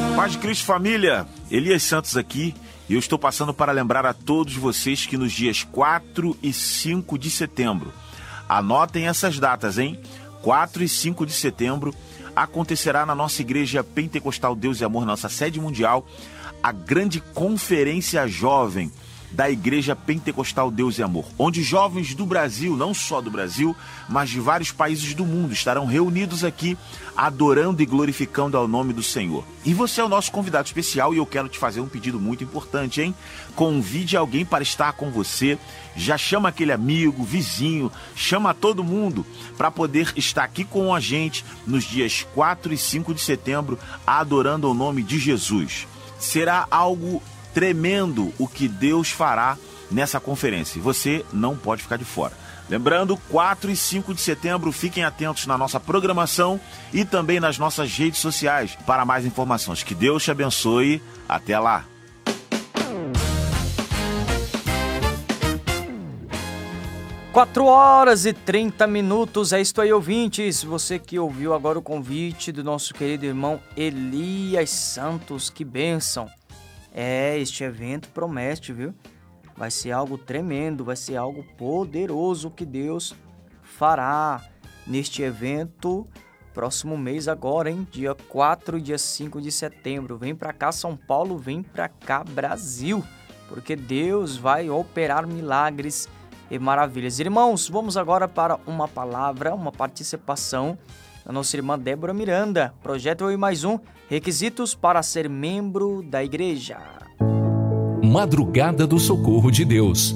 Paz de Cristo, família, Elias Santos aqui, e eu estou passando para lembrar a todos vocês que nos dias 4 e 5 de setembro, anotem essas datas, hein? 4 e 5 de setembro, acontecerá na nossa Igreja Pentecostal Deus e Amor, nossa sede mundial, a grande conferência jovem da Igreja Pentecostal Deus e Amor, onde jovens do Brasil, não só do Brasil, mas de vários países do mundo estarão reunidos aqui, adorando e glorificando ao nome do Senhor. E você é o nosso convidado especial e eu quero te fazer um pedido muito importante, hein? Convide alguém para estar com você, já chama aquele amigo, vizinho, chama todo mundo para poder estar aqui com a gente nos dias 4 e 5 de setembro, adorando ao nome de Jesus. Será algo tremendo o que Deus fará nessa conferência. E você não pode ficar de fora. Lembrando, 4 e 5 de setembro, fiquem atentos na nossa programação e também nas nossas redes sociais para mais informações. Que Deus te abençoe. Até lá. Quatro horas e 30 minutos, é isto aí, ouvintes. Você que ouviu agora o convite do nosso querido irmão Elias Santos, que bênção. Este evento promete, viu? Vai ser algo tremendo, vai ser algo poderoso que Deus fará neste evento próximo mês agora, hein? Dia 4 e dia 5 de setembro. Vem pra cá, São Paulo, vem pra cá, Brasil, porque Deus vai operar milagres e maravilhas. Irmãos, vamos agora para uma palavra, uma participação da nossa irmã Débora Miranda. Projeto Eu e Mais Um, requisitos para ser membro da igreja. Madrugada do Socorro de Deus.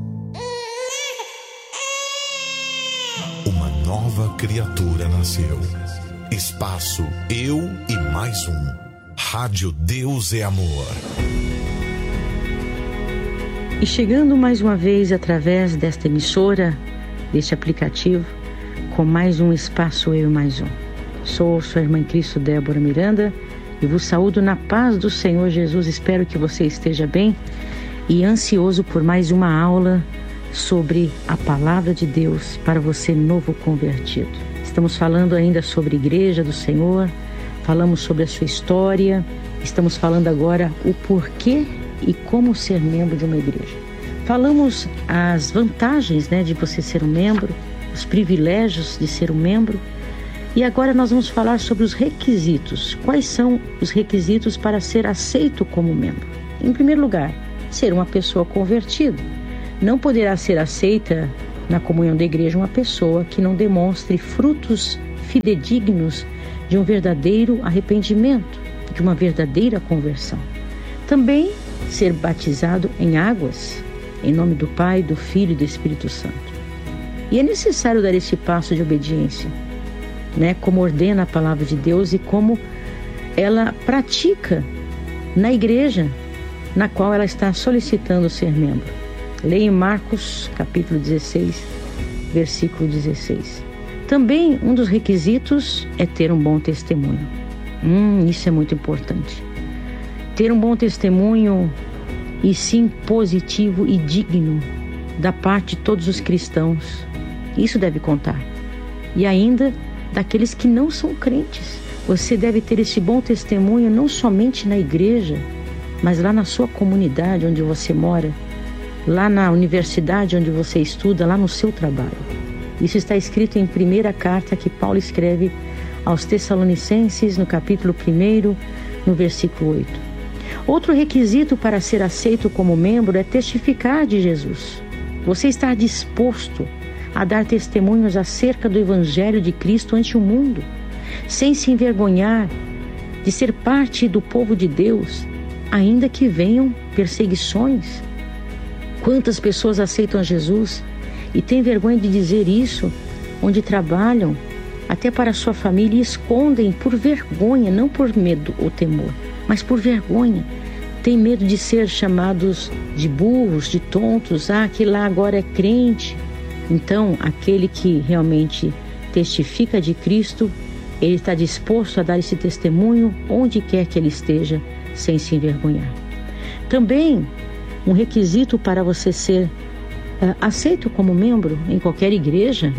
Uma nova criatura nasceu. Espaço Eu e Mais Um. Rádio Deus é Amor. E chegando mais uma vez através desta emissora, deste aplicativo, com mais um Espaço Eu e Mais Um. Sou sua irmã em Cristo, Débora Miranda, e vos saúdo na paz do Senhor Jesus. Espero que você esteja bem e ansioso por mais uma aula sobre a Palavra de Deus para você novo convertido. Estamos falando ainda sobre a Igreja do Senhor, falamos sobre a sua história, estamos falando agora o porquê e como ser membro de uma igreja. Falamos as vantagens, de você ser um membro, os privilégios de ser um membro. E agora nós vamos falar sobre os requisitos. Quais são os requisitos para ser aceito como membro? Em primeiro lugar, ser uma pessoa convertida. Não poderá ser aceita na comunhão da igreja uma pessoa que não demonstre frutos fidedignos de um verdadeiro arrependimento, de uma verdadeira conversão. Também ser batizado em águas, em nome do Pai, do Filho e do Espírito Santo. E é necessário dar esse passo de obediência, como ordena a palavra de Deus e como ela pratica na igreja na qual ela está solicitando ser membro. Leia em Marcos, capítulo 16, versículo 16. Também um dos requisitos é ter um bom testemunho. Isso é muito importante. Ter um bom testemunho, e sim positivo e digno, da parte de todos os cristãos. Isso deve contar. E ainda daqueles que não são crentes. Você deve ter esse bom testemunho não somente na igreja, mas lá na sua comunidade onde você mora, lá na universidade onde você estuda, lá no seu trabalho. Isso está escrito em primeira carta que Paulo escreve aos Tessalonicenses, no capítulo 1, no versículo 8. Outro requisito para ser aceito como membro é testificar de Jesus. Você está disposto a dar testemunhos acerca do Evangelho de Cristo ante o mundo, sem se envergonhar de ser parte do povo de Deus, ainda que venham perseguições. Quantas pessoas aceitam Jesus e têm vergonha de dizer isso, onde trabalham, até para a sua família, e escondem por vergonha, não por medo ou temor, mas por vergonha. Tem medo de ser chamados de burros, de tontos. Aquele lá agora é crente. Então, aquele que realmente testifica de Cristo, ele está disposto a dar esse testemunho onde quer que ele esteja, sem se envergonhar. Também, um requisito para você ser aceito como membro em qualquer igreja,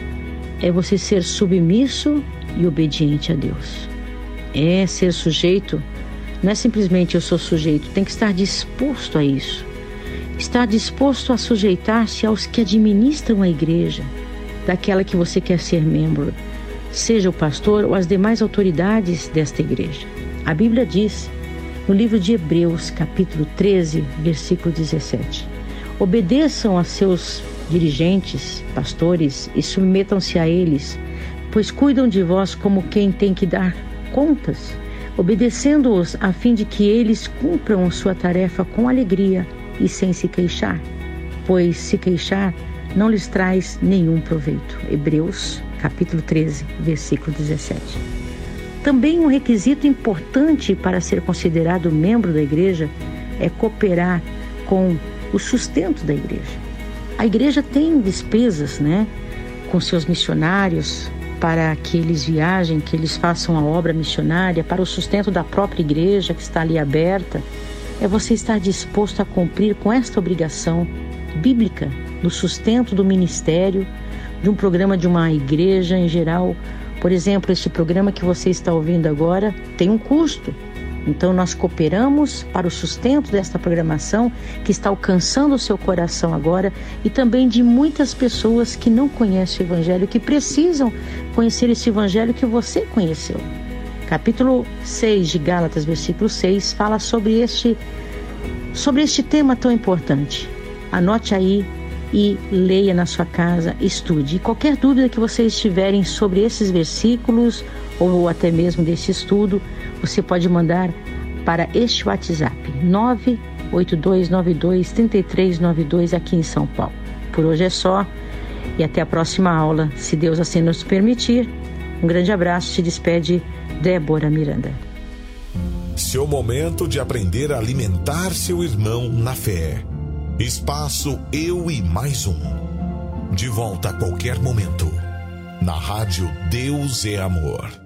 é você ser submisso e obediente a Deus. É ser sujeito Não é simplesmente eu sou sujeito, tem que estar disposto a isso. Estar disposto a sujeitar-se aos que administram a igreja, daquela que você quer ser membro, seja o pastor ou as demais autoridades desta igreja. A Bíblia diz, no livro de Hebreus, capítulo 13, versículo 17, obedeçam a seus dirigentes, pastores, e submetam-se a eles, pois cuidam de vós como quem tem que dar contas, obedecendo-os a fim de que eles cumpram sua tarefa com alegria e sem se queixar, pois se queixar não lhes traz nenhum proveito. Hebreus, capítulo 13, versículo 17. Também um requisito importante para ser considerado membro da igreja é cooperar com o sustento da igreja. A igreja tem despesas, com seus missionários, para que eles viajem, que eles façam a obra missionária, para o sustento da própria igreja que está ali aberta. É você estar disposto a cumprir com esta obrigação bíblica no sustento do ministério, de um programa de uma igreja em geral. Por exemplo, este programa que você está ouvindo agora tem um custo. Então nós cooperamos para o sustento desta programação que está alcançando o seu coração agora e também de muitas pessoas que não conhecem o Evangelho, que precisam conhecer esse Evangelho que você conheceu. Capítulo 6 de Gálatas, versículo 6, fala sobre este tema tão importante. Anote aí e leia na sua casa, estude. E qualquer dúvida que vocês tiverem sobre esses versículos ou até mesmo desse estudo, você pode mandar para este WhatsApp 982923392 aqui em São Paulo. Por hoje é só e até a próxima aula, se Deus assim nos permitir. Um grande abraço, se despede Débora Miranda. Seu momento de aprender a alimentar seu irmão na fé. Espaço Eu e Mais Um. De volta a qualquer momento. Na rádio Deus é Amor.